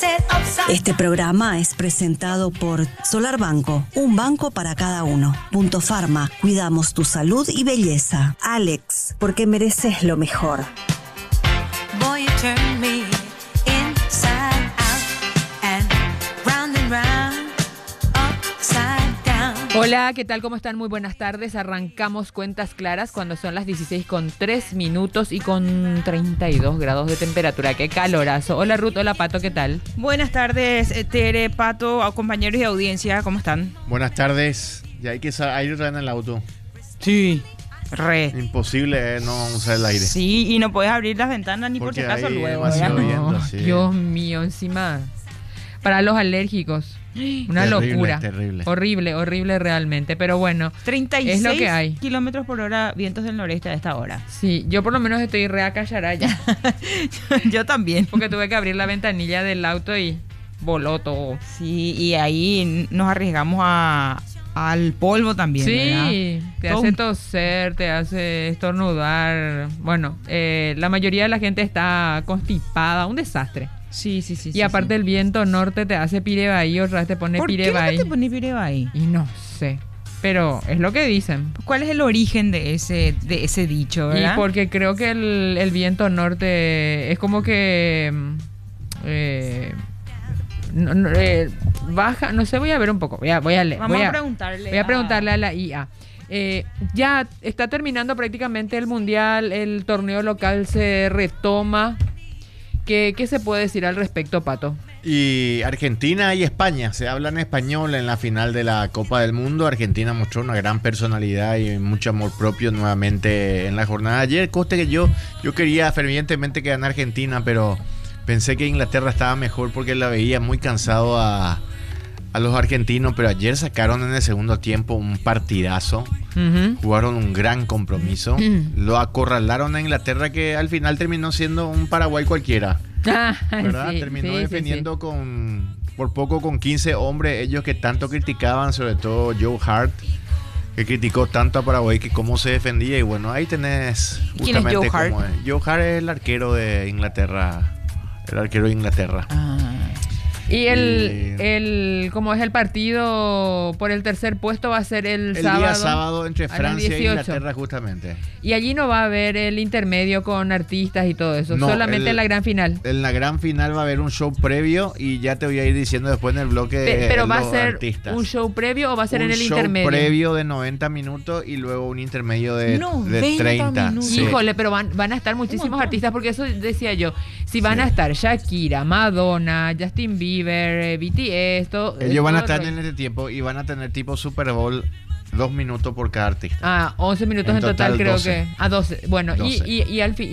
Este programa es presentado por Solar Banco, un banco para cada uno. Punto Pharma, cuidamos tu salud y belleza. Alex, porque mereces lo mejor. Boy, you turn me inside out and round, upside down. Hola, ¿qué tal? ¿Cómo están? Muy buenas tardes. Arrancamos Cuentas Claras cuando son las 16:03 y con 32 grados de temperatura. ¡Qué calorazo! Hola Ruth, hola Pato, ¿qué tal? Buenas tardes, Tere, Pato, compañeros de audiencia, ¿cómo están? Buenas tardes. Ya hay que aire en el auto. Sí, re. Imposible no usar el aire. Sí, y no puedes abrir las ventanas ni Porque por si acaso hay luego, demasiado ¿verdad? viento, No, sí. Dios mío, encima para los alérgicos. Una Terrible, locura. terrible. Horrible, horrible realmente. Pero bueno, 36 es lo que hay. kilómetros por hora, vientos del noreste a esta hora. Sí, yo por lo menos estoy re acallaraya Yo también. porque tuve que abrir la ventanilla del auto y voló todo. Sí, y ahí nos arriesgamos al polvo también, ¿verdad? Sí, te Todo hace un- toser, te hace estornudar. Bueno, la mayoría de la gente está constipada, un desastre. Sí. Y aparte el viento norte te hace pirebaí, otra vez te pone ¿Por qué no pirebaí. te pones pirebaí? Y no sé, pero es lo que dicen. ¿Cuál es el origen de ese dicho, Y verdad? porque creo que el viento norte es como que baja, no sé, voy a ver un poco, voy a leer. Vamos a preguntarle. Voy a preguntarle a la IA. Ya está terminando prácticamente el mundial, el torneo local se retoma. ¿Qué se puede decir al respecto, Pato? Y Argentina y España se hablan español en la final de la Copa del Mundo. Argentina mostró una gran personalidad y mucho amor propio nuevamente en la jornada de ayer. Coste que yo quería fervientemente que ganara Argentina, pero pensé que Inglaterra estaba mejor porque la veía muy cansado a los argentinos, pero ayer sacaron en el segundo tiempo un partidazo. Jugaron un gran compromiso. Lo acorralaron a Inglaterra, que al final terminó siendo un Paraguay cualquiera, ¿verdad? Sí, Terminó sí, defendiendo por poco con 15 hombres. Ellos que tanto criticaban, sobre todo Joe Hart, que criticó tanto a Paraguay que cómo se defendía. Y bueno, ahí tenés ¿Quién es justamente Joe Hart? cómo es. Joe Hart es el arquero de Inglaterra. El arquero de Inglaterra. Ah. Y ¿cómo es el partido por el tercer puesto? Va a ser el sábado. Día sábado entre a las Francia e 18. Inglaterra, justamente. Y allí no va a haber el intermedio con artistas y todo eso, No, solamente en la gran final. En la gran final va a haber un show previo y ya te voy a ir diciendo después en el bloque Pero va a los ser artistas. un show previo o va a ser Un en el show intermedio. previo de 90 minutos y luego un intermedio de 90 30. minutos. Sí. Híjole, pero van a estar muchísimos artistas, porque eso decía yo. Si van Sí. a estar Shakira, Madonna, Justin Bieber, BTS, todo. Ellos van a todo estar el en rollo. este tiempo y van a tener tipo Super Bowl 2 minutos por cada artista. 11 minutos en total, creo 12. que. A 12. Bueno, 12. Y al fin.